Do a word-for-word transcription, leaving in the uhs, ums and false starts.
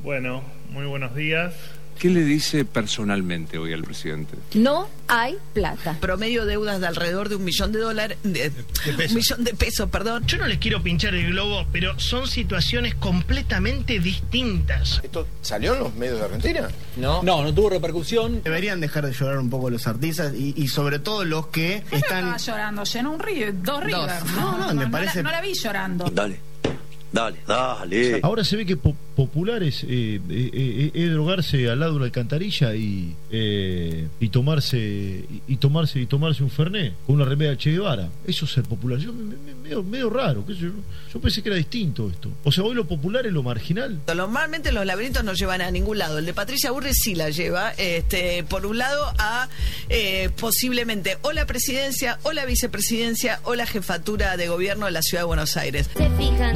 Bueno, muy buenos días. ¿Qué le dice personalmente hoy al presidente? No hay plata. Promedio deudas de alrededor de un millón de dólares, de, de pesos. un millón de pesos, perdón. Yo no les quiero pinchar el globo, pero son situaciones completamente distintas. ¿Esto salió en los medios de Argentina? No, no, no tuvo repercusión. Deberían dejar de llorar un poco los artistas y, y sobre todo los que ¿Pero están... estaba llorando? Llenó un río, dos ríos. No, no, me no, parece... la, no la vi llorando. Dale. Dale, dale. Ahora se ve que po popular es, eh, eh, eh, es drogarse al lado de una alcantarilla y eh, y tomarse y, y tomarse y tomarse un fernet con una remera de Che Guevara. Eso es ser popular. Yo me, me, medio, medio raro. ¿Qué sé yo? Yo pensé que era distinto esto. O sea, hoy lo popular es lo marginal. Normalmente los laberintos no llevan a ningún lado. El de Patricia Burrich sí la lleva. Este, por un lado a eh, posiblemente o la presidencia o la vicepresidencia o la jefatura de gobierno de la Ciudad de Buenos Aires. Se fijan.